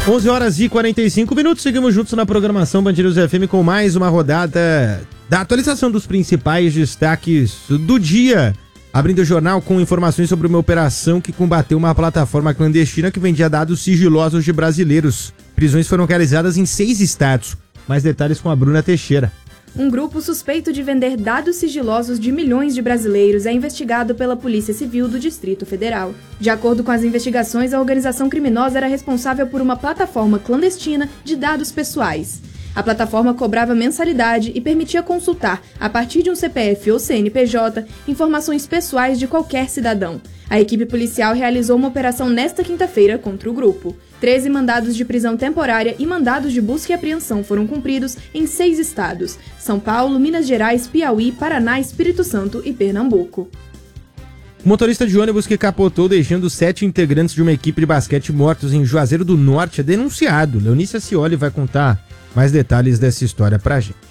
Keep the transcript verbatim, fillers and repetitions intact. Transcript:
onze horas e quarenta e cinco minutos, seguimos juntos na programação Band News F M com mais uma rodada da atualização dos principais destaques do dia. Abrindo o jornal com informações sobre uma operação que combateu uma plataforma clandestina que vendia dados sigilosos de brasileiros. Prisões foram realizadas em seis estados. Mais detalhes com a Bruna Teixeira. Um grupo suspeito de vender dados sigilosos de milhões de brasileiros é investigado pela Polícia Civil do Distrito Federal. De acordo com as investigações, a organização criminosa era responsável por uma plataforma clandestina de dados pessoais. A plataforma cobrava mensalidade e permitia consultar, a partir de um C P F ou C N P J, informações pessoais de qualquer cidadão. A equipe policial realizou uma operação nesta quinta-feira contra o grupo. treze mandados de prisão temporária e mandados de busca e apreensão foram cumpridos em seis estados: São Paulo, Minas Gerais, Piauí, Paraná, Espírito Santo e Pernambuco. O motorista de ônibus que capotou deixando sete integrantes de uma equipe de basquete mortos em Juazeiro do Norte é denunciado. Leonícia Scioli vai contar mais detalhes dessa história pra gente.